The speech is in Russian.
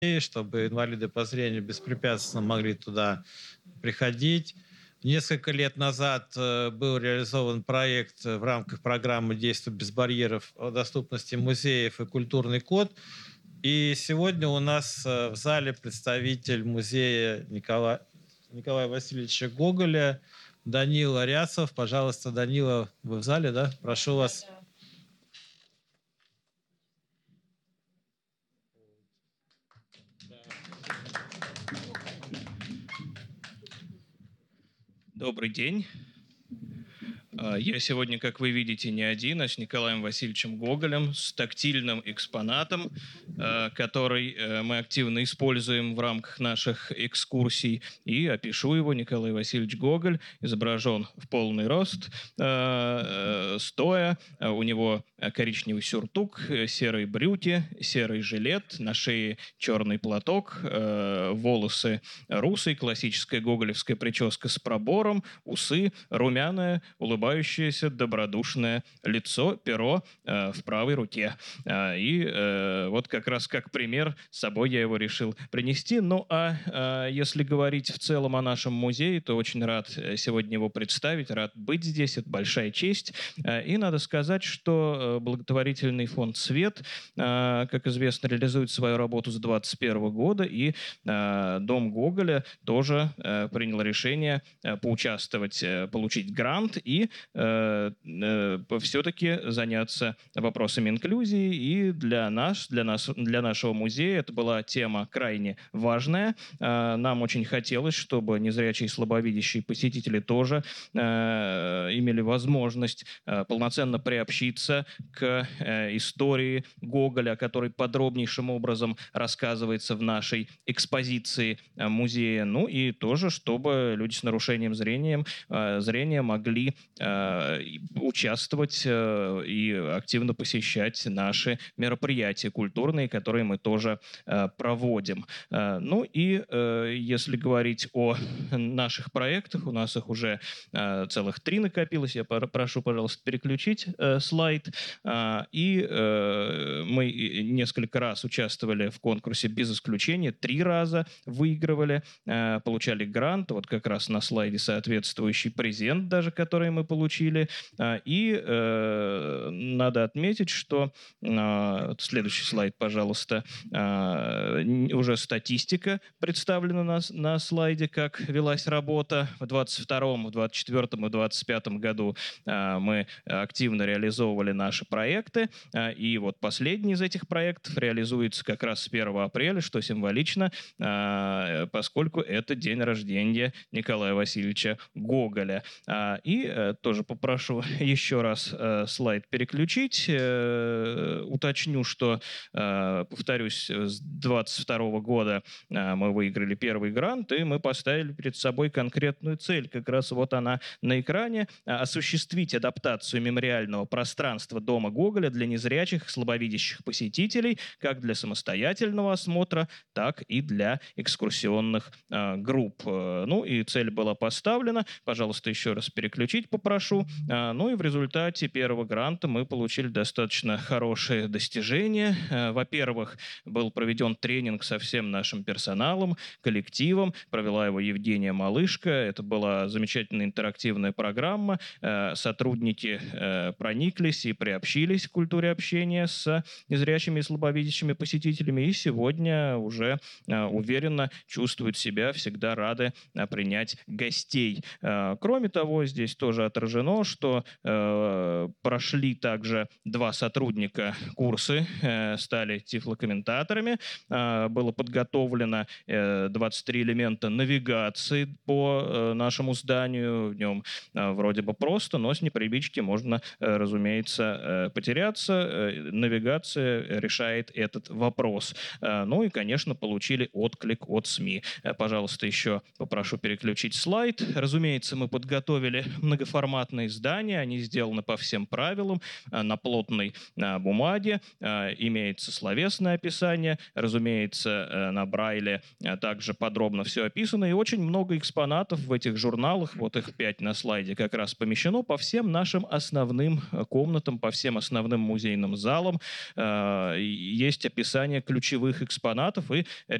чтобы инвалиды по зрению беспрепятственно могли туда приходить. Несколько лет назад был реализован проект в рамках программы «Действуй без барьеров» о доступности музеев и культурный код. И сегодня у нас в зале представитель музея Николая Васильевича Гоголя Данила Ряцев. Пожалуйста, Данила, вы в зале, да? Прошу вас. Добрый день. Я сегодня, как вы видите, не один, а с Николаем Васильевичем Гоголем, с тактильным экспонатом, который мы активно используем в рамках наших экскурсий. И опишу его. Николай Васильевич Гоголь изображен в полный рост, стоя. У него коричневый сюртук, серые брюки, серый жилет, на шее черный платок, волосы русые, классическая гоголевская прическа с пробором, усы, румяная, улыбающееся, добродушное лицо, перо в правой руке. И вот как раз как пример с собой я его решил принести. Ну а если говорить в целом о нашем музее, то очень рад сегодня его представить, рад быть здесь, это большая честь. И надо сказать, что благотворительный фонд «Свет», как известно, реализует свою работу с 2021 года, и Дом Гоголя тоже принял решение поучаствовать, получить грант и все-таки заняться вопросами инклюзии. И для нашего музея это была тема крайне важная. Нам очень хотелось, чтобы незрячие и слабовидящие посетители тоже имели возможность полноценно приобщиться к истории Гоголя, который подробнейшим образом рассказывается в нашей экспозиции музея. Ну и тоже, чтобы люди с нарушением зрения могли участвовать и активно посещать наши мероприятия культурные, которые мы тоже проводим. Ну и если говорить о наших проектах, у нас их уже целых 3 накопилось. Я прошу, пожалуйста, переключить слайд. И мы несколько раз участвовали в конкурсе без исключения, 3 раза выигрывали, получали грант, вот как раз на слайде соответствующий презент даже, который мы получили. И надо отметить, что следующий слайд, пожалуйста, уже статистика представлена на слайде, как велась работа в 2022, в 2024 и 2025 году. Мы активно реализовывали наши проекты, и вот последний из этих проектов реализуется как раз с 1 апреля, что символично, поскольку это день рождения Николая Васильевича Гоголя. И тоже попрошу еще раз слайд переключить. Уточню, что, повторюсь, с 2022 года мы выиграли первый грант, и мы поставили перед собой конкретную цель. Как раз вот она на экране. Осуществить адаптацию мемориального пространства Дома Гоголя для незрячих, слабовидящих посетителей, как для самостоятельного осмотра, так и для экскурсионных групп. Ну и цель была поставлена. Пожалуйста, еще раз переключить попрошу. Ну и в результате первого гранта мы получили достаточно хорошие достижения. Во-первых, был проведен тренинг со всем нашим персоналом, коллективом. Провела его Евгения Малышко. Это была замечательная интерактивная программа. Сотрудники прониклись и приобщились к культуре общения с незрячими и слабовидящими посетителями. И сегодня уже уверенно чувствуют себя, всегда рады принять гостей. Кроме того, здесь тоже отражено, что прошли также 2 сотрудника курсы, стали тифлокомментаторами. Было подготовлено 23 элемента навигации по нашему зданию. В нем вроде бы просто, но с непривычки можно, разумеется, потеряться. Навигация решает этот вопрос. Ну и, конечно, получили отклик от СМИ. Пожалуйста, еще попрошу переключить слайд. Разумеется, мы подготовили многоформатные издания. Они сделаны по всем правилам, на плотной бумаге. Имеется словесное описание, разумеется, на Брайле также подробно все описано, и очень много экспонатов в этих журналах, вот их 5 на слайде как раз помещено по всем нашим основным комнатам, по всем основным музейным залам. Есть описание ключевых экспонатов, и